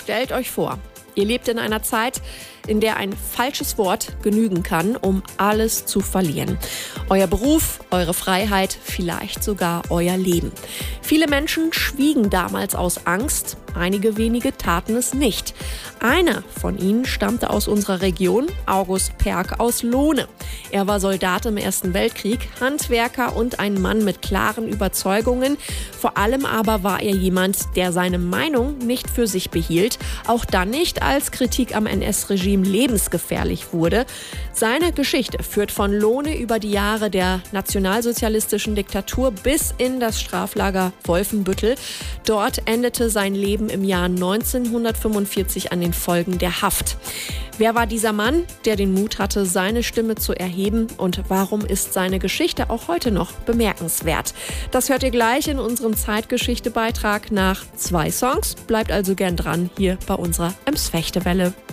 stellt euch vor, ihr lebt in einer Zeit, in der ein falsches Wort genügen kann, um alles zu verlieren. Euer Beruf, eure Freiheit, vielleicht sogar euer Leben. Viele Menschen schwiegen damals aus Angst, einige wenige taten es nicht. Einer von ihnen stammte aus unserer Region, August Perg aus Lohne. Er war Soldat im Ersten Weltkrieg, Handwerker und ein Mann mit klaren Überzeugungen. Vor allem aber war er jemand, der seine Meinung nicht für sich behielt, auch dann nicht, als Kritik am NS-Regime lebensgefährlich wurde. Seine Geschichte führt von Lohne über die Jahre der nationalsozialistischen Diktatur bis in das Straflager Wolfenbüttel. Dort endete sein Leben im Jahr 1945 an den Folgen der Haft. Wer war dieser Mann, der den Mut hatte, seine Stimme zu erheben, und warum ist seine Geschichte auch heute noch bemerkenswert? Das hört ihr gleich in unserem Zeitgeschichte-Beitrag nach 2 Songs. Bleibt also gern dran hier bei unserer Ems-Fechte-Welle.